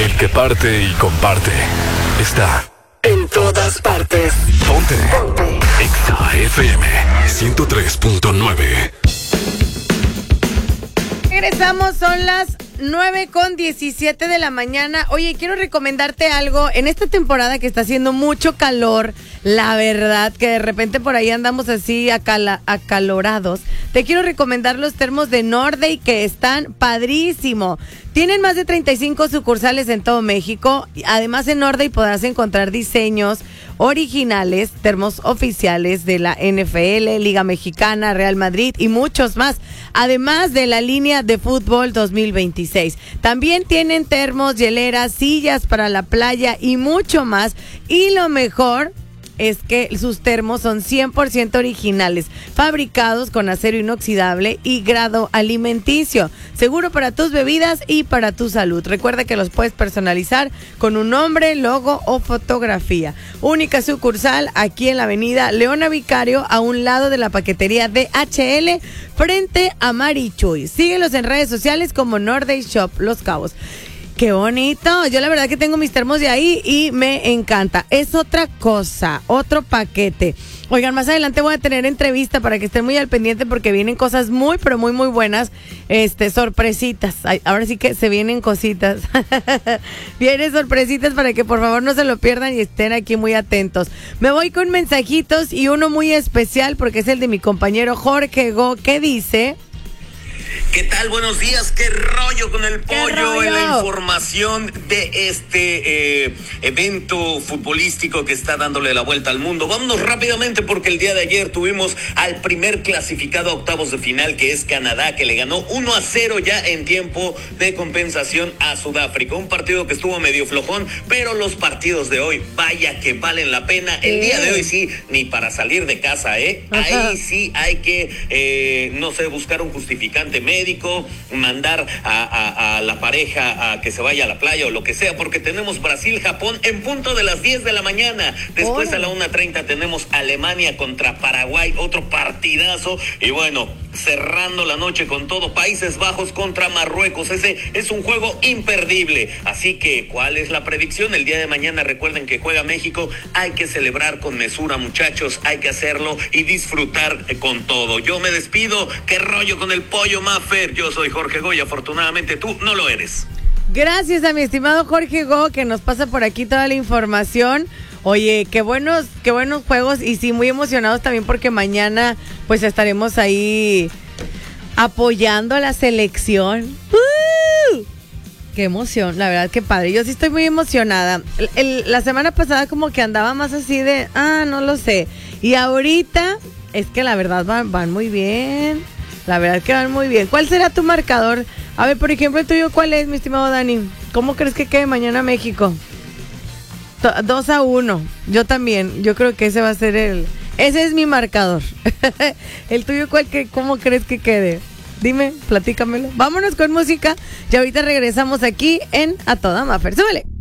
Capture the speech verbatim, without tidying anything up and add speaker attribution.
Speaker 1: El que parte y comparte está en todas partes. Ponte. Ponte. Exa F M ciento tres punto nueve.
Speaker 2: Regresamos, son las nueve con diecisiete de la mañana. Oye, quiero recomendarte algo. En esta temporada que está haciendo mucho calor, la verdad, que de repente por ahí andamos así acala- acalorados, te quiero recomendar los termos de Norday, que están padrísimo. Tienen más de treinta y cinco sucursales en todo México. Además, en Norday podrás encontrar diseños originales, termos oficiales de la N F L, Liga Mexicana, Real Madrid y muchos más. Además de la línea de fútbol dos mil veintiséis. También tienen termos, hieleras, sillas para la playa y mucho más. Y lo mejor es que sus termos son cien por ciento originales, fabricados con acero inoxidable y grado alimenticio, seguro para tus bebidas y para tu salud. Recuerda que los puedes personalizar con un nombre, logo o fotografía. Única sucursal aquí en la avenida Leona Vicario, a un lado de la paquetería D H L, frente a Marichuy. Síguelos en redes sociales como Norday Shop Los Cabos. ¡Qué bonito! Yo la verdad que tengo mis termos de ahí y me encanta. Es otra cosa, otro paquete. Oigan, más adelante voy a tener entrevista para que estén muy al pendiente porque vienen cosas muy, pero muy, muy buenas. Este, sorpresitas. Ay, ahora sí que se vienen cositas. Vienen sorpresitas para que por favor no se lo pierdan y estén aquí muy atentos. Me voy con mensajitos y uno muy especial porque es el de mi compañero Jorge Go, que dice...
Speaker 3: ¿Qué tal? Buenos días. ¿Qué rollo con el pollo?
Speaker 2: rollo?
Speaker 3: En la información de este eh, evento futbolístico que está dándole la vuelta al mundo. Vámonos rápidamente porque el día de ayer tuvimos al primer clasificado a octavos de final, que es Canadá, que le ganó uno a cero ya en tiempo de compensación a Sudáfrica. Un partido que estuvo medio flojón, pero los partidos de hoy, vaya que valen la pena. El día de hoy sí, ni para salir de casa, ¿eh?
Speaker 2: Ajá.
Speaker 3: Ahí sí hay que, eh, no sé, buscar un justificante médico, mandar a, a, a la pareja a que se vaya a la playa o lo que sea, porque tenemos Brasil-Japón en punto de las diez de la mañana. Después oh. a la una treinta tenemos Alemania contra Paraguay, otro partidazo. Y bueno, cerrando la noche con todo, Países Bajos contra Marruecos. Ese es un juego imperdible. Así que, ¿cuál es la predicción? El día de mañana recuerden que juega México. Hay que celebrar con mesura, muchachos. Hay que hacerlo y disfrutar con todo. Yo me despido. ¿Qué rollo con el pollo, Maffer? Yo soy Jorge Goy. Afortunadamente tú no lo eres.
Speaker 2: Gracias a mi estimado Jorge Go, que nos pasa por aquí toda la información. Oye, qué buenos, qué buenos juegos, y sí, muy emocionados también porque mañana pues estaremos ahí apoyando a la selección. ¡Uh! Qué emoción, la verdad, qué padre. Yo sí estoy muy emocionada. El, el, la semana pasada como que andaba más así de, ah, no lo sé. Y ahorita es que la verdad van, van muy bien. La verdad que van muy bien. ¿Cuál será tu marcador? A ver, por ejemplo, el tuyo, ¿cuál es, mi estimado Dani? ¿Cómo crees que quede mañana México? dos a uno. Yo también. Yo creo que ese va a ser el... Ese es mi marcador. ¿El tuyo cuál, que, cómo crees que quede? Dime, platícamelo. Vámonos con música y ahorita regresamos aquí en A Toda Maffer. ¡Súbele!